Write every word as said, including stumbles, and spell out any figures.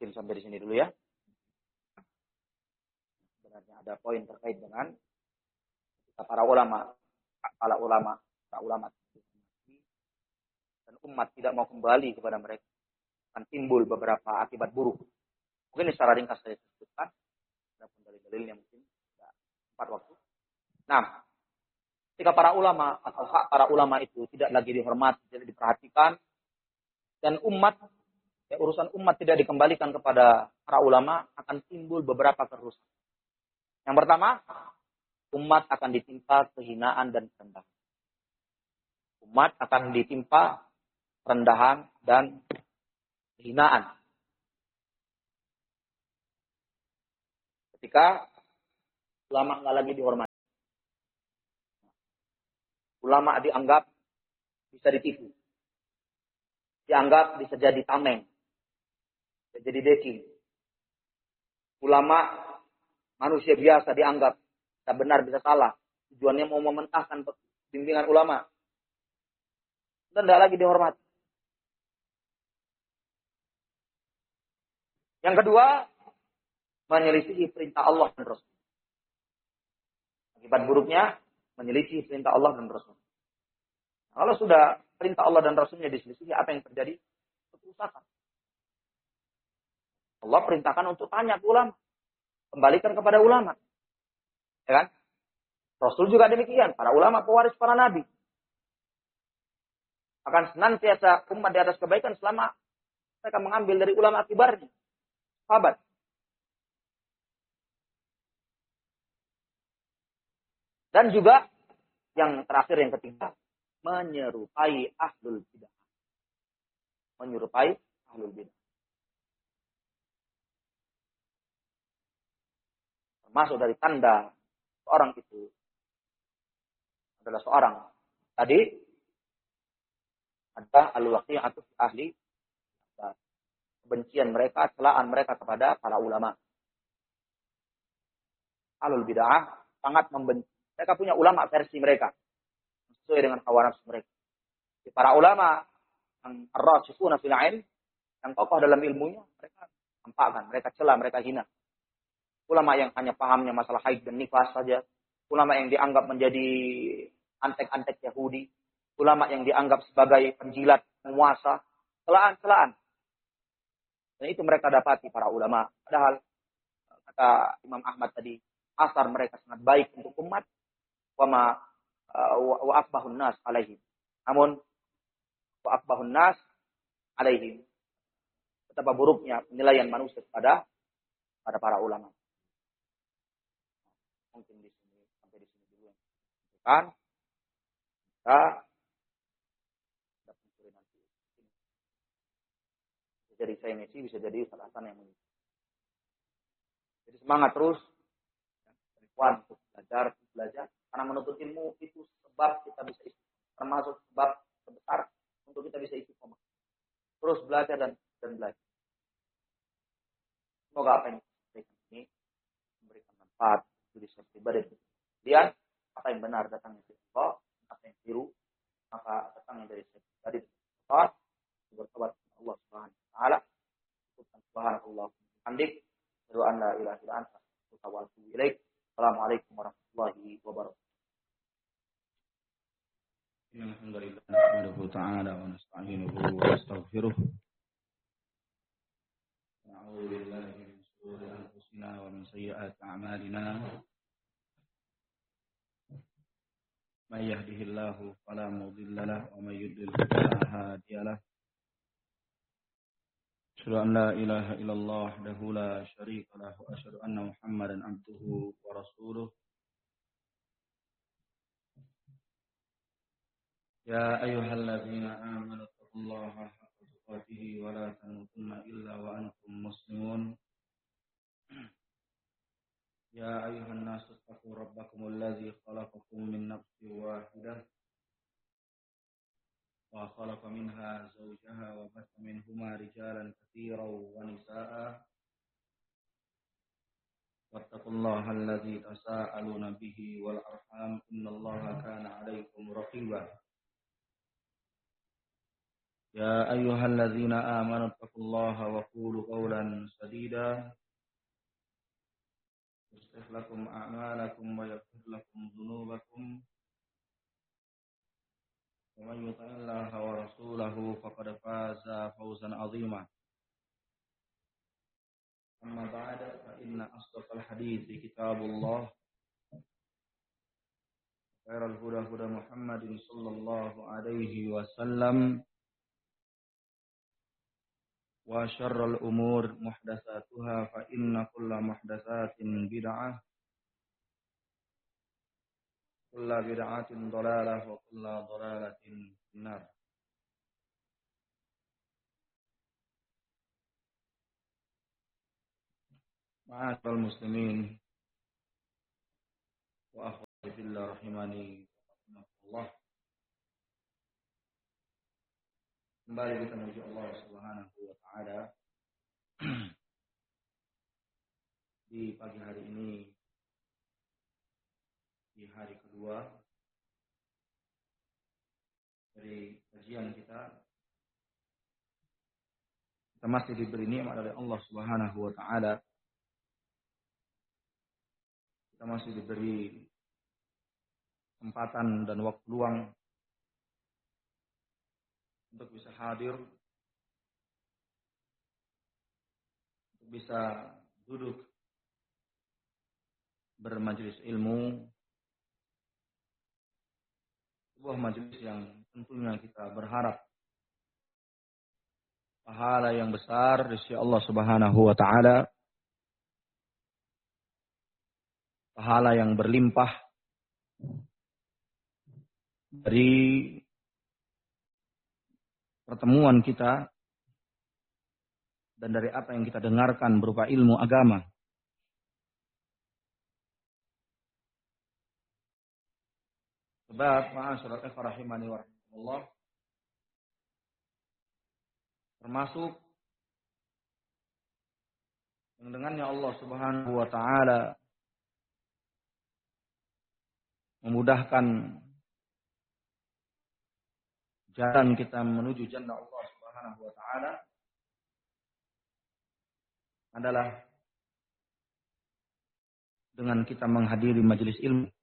Mungkin sampai di sini dulu ya. Sebenarnya ada poin terkait dengan para ulama, para ulama, para ulama dan umat tidak mau kembali kepada mereka, akan timbul beberapa akibat buruk. Mungkin secara ringkas saya sebutkan, adapun dalil-dalilnya mungkin tidak empat waktu. Nah, ketika para ulama atau hak para ulama itu tidak lagi dihormati, tidak diperhatikan, dan umat, ya, urusan umat tidak dikembalikan kepada para ulama, akan timbul beberapa kerusakan. Yang pertama, umat akan ditimpa kehinaan dan kerendahan. Umat akan ditimpa kerendahan dan kehinaan. Ketika ulama nggak lagi dihormati. Ulama dianggap bisa ditipu. Dianggap bisa jadi tameng. Bisa jadi deking. Ulama manusia biasa dianggap bisa benar, bisa salah. Tujuannya mau mementahkan bimbingan ulama. Dan tidak lagi dihormati. Yang kedua, menyelisihi perintah Allah dan Rasul. Akibat buruknya, menyelisihi perintah Allah dan Rasul. Kalau sudah perintah Allah dan Rasulnya diselisihi, apa yang terjadi? Kerusakan. Allah perintahkan untuk tanya ke ulama. Kembalikan kepada ulama. Ya kan? Rasul juga demikian. Para ulama pewaris para nabi. Akan senantiasa umat di atas kebaikan selama mereka mengambil dari ulama kibarnya. Sahabat. Dan juga yang terakhir, yang ketiga, menyerupai ahlul bidah. Menyerupai ahlul bidah. Termasuk dari tanda seorang itu adalah seorang. Tadi ada al-waqi'atu ahli, kebencian mereka, celaan mereka kepada para ulama. Ahlul bid'ah sangat membenci. Mereka punya ulama versi mereka sesuai dengan hawa nafsu mereka. Para ulama yang ar-rasikhuna fil ilm, yang kokoh dalam ilmunya, mereka tampakkan, mereka cela, mereka hina. Ulama yang hanya pahamnya masalah haid dan nifas saja, ulama yang dianggap menjadi antek-antek Yahudi, ulama yang dianggap sebagai penjilat, penguasa, celaan-celaan. Dan itu mereka dapati para ulama. Padahal kata Imam Ahmad tadi, asar mereka sangat baik untuk umat, wa ma wa akbahun nas alaihim. Namun wa akbahun nas alaihim. Betapa buruknya penilaian manusia kepada pada para ulama. Mungkin di sini sampai di sini dulu. Kan? Kita nanti. Bisa jadi saya Messi, bisa jadi Ustaz Hasan yang menyusul. Jadi semangat terus. Ikhwan untuk belajar, belajar. Karena menuntut ilmu itu sebab kita bisa istiqomah. Termasuk sebab terbesar untuk kita bisa istiqomah. Terus belajar dan, dan belajar. Semoga apa yang diberikan ini memberikan manfaat bagi diri pribadi. Kemudian apa yang benar datangnya dari Allah, apa yang keliru maka datangnya dari saya pribadi. Allah bertobat kepada Allah Subhanahu wa taala. Subhanallah. Hamdik. Wa an la ilaha illa anta astaghfiruka wa atubu ilaik. Assalamualaikum warahmatullahi wabarakatuh. Alhamdulillah nahmaduhu ta'ala wa nasta'inuhu wa nastaghfiruh. Na'udzu billahi min shururi anfusina wa min sayyiati a'malina. May yahdihillahu fala mudilla lahu wa may yudlil fala hadiya lahu. Asyhadu an la ilaha illallah wahdahu la syarika lahu wa asyhadu anna Muhammadan abduhu wa rasuluh. Ya ayyuhalladzina amanu taqullaha haqqa tuqatih wa la tamutunna illa wa antum muslimun. Ya ayyuhan nasu taqu rabbakumul ladzi khalaqakum min nafsin wahidah wa khalaqa minha zawjaha wa batha minhuma rijalan katsiran wa nisaa'a. Wattaqullaha alladzi tasaaluna bihi wal arham innallaha kana 'alaikum raqiba. يا أيها الذين آمنوا اتقوا الله وقولوا قولا سديدا يصلح لكم أعمالكم ويغفر لكم ذنوبكم ومن يطع الله ورسوله فقد فاز فوزا عظيما أما بعد فإن أصدق الحديث كتاب الله خير الهدى هدى محمد صلى الله عليه وسلم وشر الأمور محدثاتها فإن كل محدثات بدعة كل بدعة ضلالة وكل ضلالة في النار. Ma'asyiral muslimin wa akhwati fillah rahimani Allah. Kembali kita menuju Allah Subhanahu wa taala di pagi hari ini, di hari kedua dari kajian kita. Kita masih diberi nikmat oleh Allah Subhanahu wa taala. Kita masih diberi kesempatan dan waktu luang untuk bisa hadir, untuk bisa duduk bermajelis ilmu, sebuah majelis yang tentunya kita berharap pahala yang besar dari sisi Allah Subhanahu wa taala, pahala yang berlimpah dari pertemuan kita dan dari apa yang kita dengarkan berupa ilmu agama. Sebab ma'asyiral ikhwah rahimani wa rahimakumullah, termasuk yang dengannya Allah Subhanahu wa taala memudahkan jalan kita menuju jannah Allah Subhanahu wa taala adalah dengan kita menghadiri majelis ilmu.